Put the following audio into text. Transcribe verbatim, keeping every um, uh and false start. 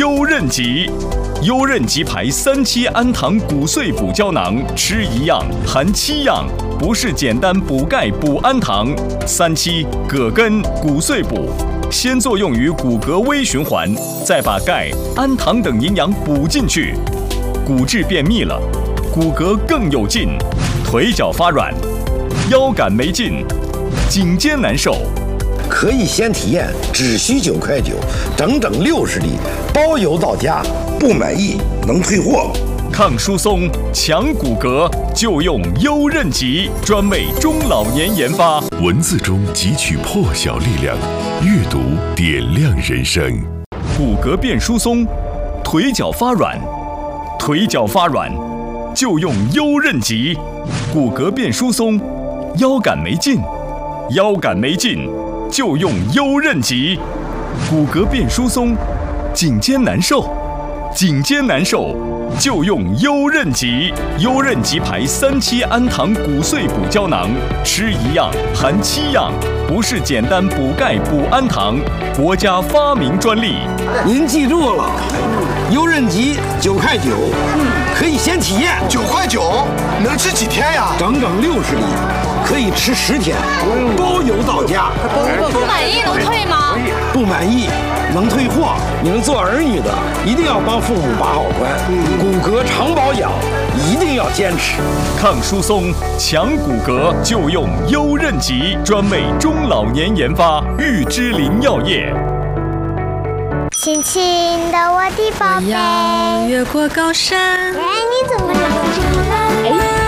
优韧吉。优韧吉牌三七氨糖骨碎补胶囊，吃一样含七样，不是简单补钙补氨糖。三七葛根骨碎补，先作用于骨骼微循环，再把钙、氨糖等营养补进去，骨质变密了，骨骼更有劲，腿脚发软，腰杆没劲，颈肩难受。 可以先体验，只需九块九，整整六十粒，包邮到家，不满意能退货。 抗疏松、强骨骼，就用优韧吉，专为中老年研发。 文字中汲取破晓力量，阅读点亮人生。 骨骼变疏松，腿脚发软，腿脚发软，就用优韧吉。骨骼变疏松，腰杆没劲，腰杆没劲，就用优韧吉。骨骼变疏松，颈肩难受，颈肩难受，就用优韧吉。优韧吉牌三七氨糖骨碎补胶囊，吃一样含七样，不是简单补钙补氨糖，国家发明专利。 您记住了，优韧吉九块九，可以先体验。 九块九能吃几天呀？ 整整六十粒，可以吃十天，包邮到家。 不满意能退吗？ 不满意能退货。你们做儿女的一定要帮父母把好关，骨骼常保养一定要坚持。 抗疏松、强骨骼，就用优韧吉，专为中老年研发，玉芝林药业。 亲亲的我的宝贝， 我要越过高山。 哎，你怎么长这么大？哎。